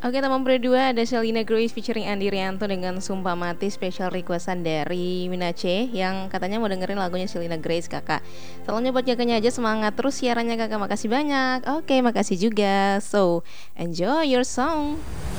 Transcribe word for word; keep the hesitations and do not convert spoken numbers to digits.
Oke, teman berdua ada Shelina Grace featuring Andi Rianto dengan Sumpah Mati special requestan dari Minace yang katanya mau dengerin lagunya Shelina Grace kakak. Salamnya buat kakaknya aja, semangat terus siarannya kakak, makasih banyak. Oke, makasih juga. So, enjoy your song.